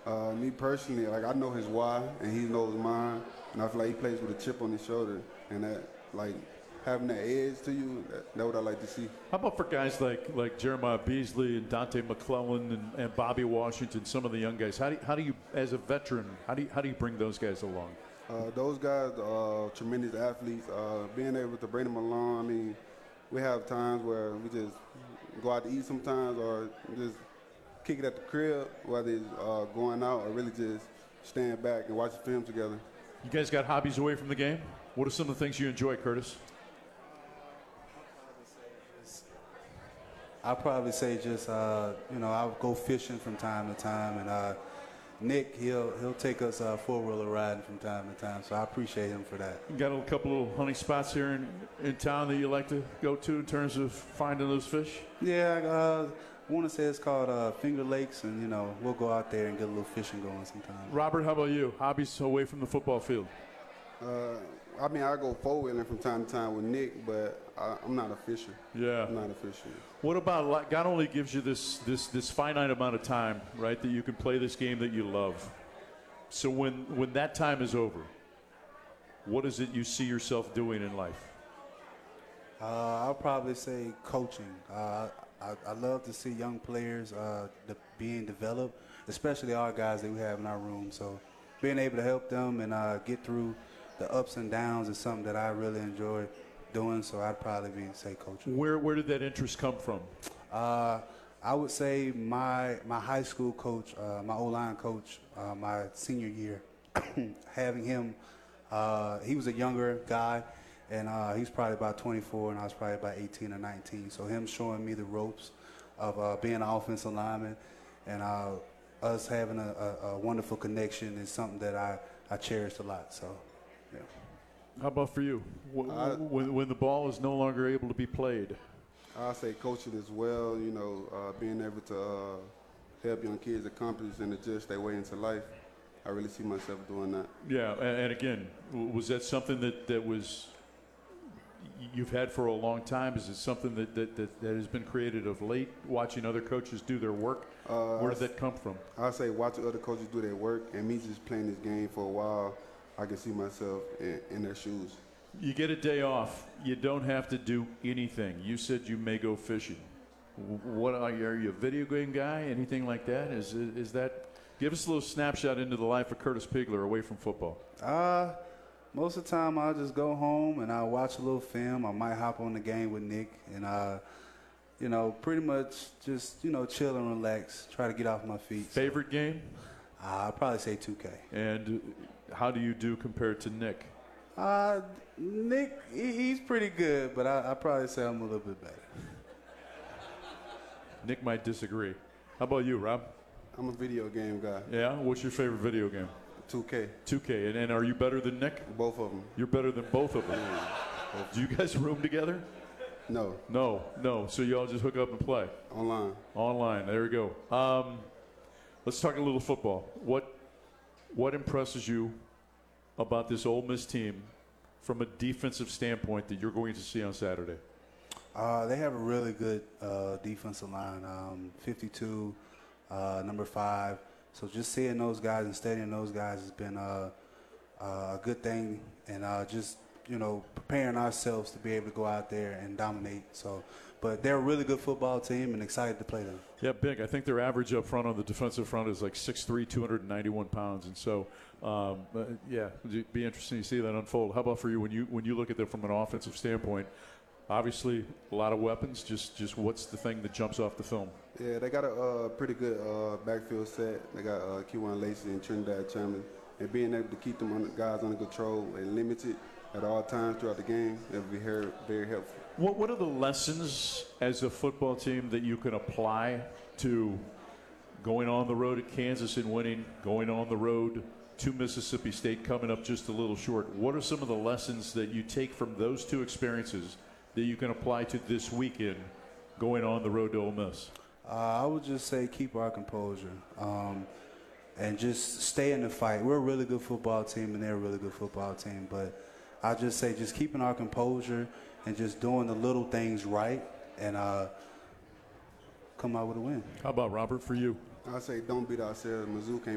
Me personally, like I know his why and he knows mine, and I feel like he plays with a chip on his shoulder, and that like having that edge to you, that what I like to see. How about for guys like Jeremiah Beasley and Dante McClellan and Bobby Washington, some of the young guys? How do you as a veteran, how do you bring those guys along? Those guys are tremendous athletes. Being able to bring them along, I mean, we have times where we just go out to eat sometimes or just kick it at the crib, whether it's going out or really just staying back and watching film together. You guys got hobbies away from the game? What are some of the things you enjoy, Curtis? I'll probably say just, I'll go fishing from time to time. And Nick, he'll take us four-wheeler riding from time to time. So I appreciate him for that. You got a couple little hunting spots here in town that you like to go to in terms of finding those fish? Yeah, I want to say it's called Finger Lakes, and, we'll go out there and get a little fishing going sometimes. Robert, how about you? Hobbies away from the football field? I go four-wheeling from time to time with Nick, but I'm not a fisher. Yeah. I'm not a fisher. What about, God only gives you this finite amount of time, right, that you can play this game that you love. So when that time is over, what is it you see yourself doing in life? I'll probably say coaching. I love to see young players being developed, especially our guys that we have in our room. So being able to help them and get through the ups and downs is something that I really enjoy doing. So I'd probably say coaching. Where did that interest come from? I would say my high school coach, my O-line coach, my senior year, having him, he was a younger guy. And he's probably about 24, and I was probably about 18 or 19. So him showing me the ropes of being an offensive lineman and us having a wonderful connection is something that I cherished a lot. So, yeah. How about for you? When the ball is no longer able to be played? I say coaching as well, being able to help young kids accomplish and adjust their way into life. I really see myself doing that. Yeah, and again, was that something that was you've had for a long time? Is it something that has been created of late, watching other coaches do their work? Where did that come from? I say watching other coaches do their work, and me just playing this game for a while, I can see myself in their shoes. You get a day off. You don't have to do anything. You said you may go fishing. What are you a video game guy? Anything like that? Is that? Give us a little snapshot into the life of Curtis Pigler away from football. Most of the time, I'll just go home and I'll watch a little film. I might hop on the game with Nick and, pretty much just, chill and relax, try to get off my feet. Favorite game? I'll probably say 2K. And how do you do compared to Nick? Nick, he's pretty good, but I probably say I'm a little bit better. Nick might disagree. How about you, Rob? I'm a video game guy. Yeah? What's your favorite video game? 2K. 2K. And are you better than Nick? Both of them. You're better than both of them. Yeah. Do you guys room together? No. No. So you all just hook up and play? Online. There we go. Let's talk a little football. What impresses you about this Ole Miss team from a defensive standpoint that you're going to see on Saturday? They have a really good defensive line, 52, number 5. So just seeing those guys and studying those guys has been a good thing, and just preparing ourselves to be able to go out there and dominate. So, but they're a really good football team, and excited to play them. Yeah, big. I think their average up front on the defensive front is like 6'3", 291 pounds, and so it'd be interesting to see that unfold. How about for you when you look at them from an offensive standpoint? Obviously, a lot of weapons. Just what's the thing that jumps off the film? Yeah, they got a pretty good backfield set. They got Q1 Lacey and Trinidad Chandler. And being able to keep them guys under control and limited at all times throughout the game, that would be very helpful. What are the lessons as a football team that you can apply to going on the road at Kansas and winning, going on the road to Mississippi State, coming up just a little short? What are some of the lessons that you take from those two experiences that you can apply to this weekend going on the road to Ole Miss? I would just say keep our composure and just stay in the fight. We're a really good football team, and they're a really good football team. But I just say just keeping our composure and just doing the little things right and come out with a win. How about Robert for you? I say don't beat ourselves. Mizzou can't